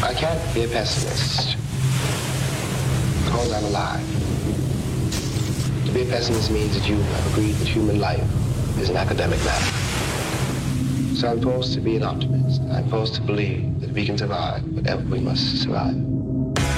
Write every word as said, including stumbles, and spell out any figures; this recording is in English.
I can't be a pessimist because I'm alive. To be a pessimist means that you have agreed that human life is an academic matter. So I'm forced to be an optimist. I'm forced to believe that we can survive whatever we must survive.